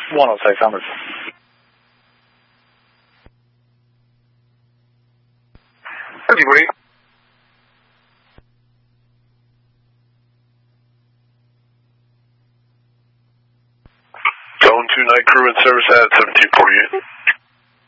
10600. Anyway. Zone 2 night crew in service at 1748.